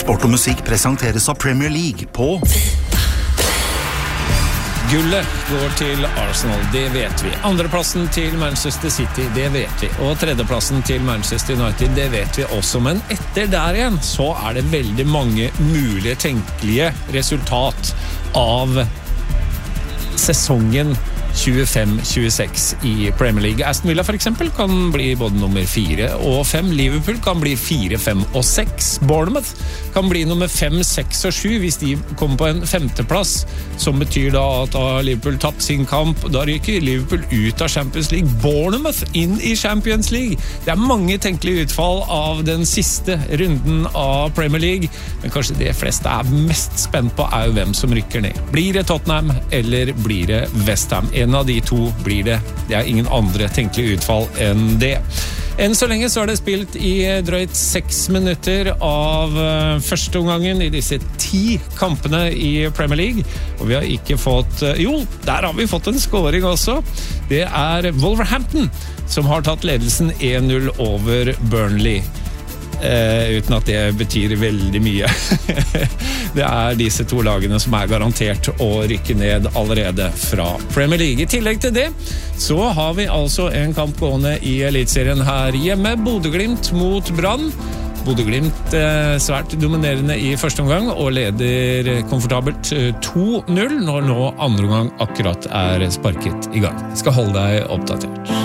Sport og musikk presenteres av Premier League på... Gullet går til Arsenal, det vet vi. Andreplassen til Manchester City, det vet vi. Og tredjeplassen til Manchester United, det vet vi også. Men etter der igjen, så er det veldig mange mulige, tenkelige resultat av sesongen 25-26 i Premier League. Aston Villa for eksempel kan bli både nummer 4 og 5. Liverpool kan bli 4, 5 og 6. Bournemouth kan bli nummer 5, 6 og 7 hvis de kommer på en femteplass, som betyr da at Liverpool tapt sin kamp. Da ryker Liverpool ut av Champions League. Bournemouth inn i Champions League. Det er mange tenkelige utfall av den siste runden av Premier League, men kanskje det fleste er mest spent på er jo hvem som rykker ned. Blir det Tottenham, eller blir det West Ham? En av de to blir det. Det er ingen andre tenkelige utfall enn det. Enn så lenge så har det spilt i drøyt 6 minutter av første omgangen i disse 10 kampene i Premier League. Og vi har ikke fått... Jo, der har vi fått en scoring også. Det er Wolverhampton som har tatt ledelsen 1-0 over Burnley. Uten at det betyr veldig mye. Det er disse to lagene som er garantert å rykke ned allerede fra Premier League. I tillegg til det så har vi altså en kamp gående i elitserien her hjemme. Bodø/Glimt mot Brann. Bodø/Glimt svært dominerende i første omgang og leder komfortabelt 2-0 når nå andre omgang akkurat er sparket i gang. Jeg skal holde deg oppdatert.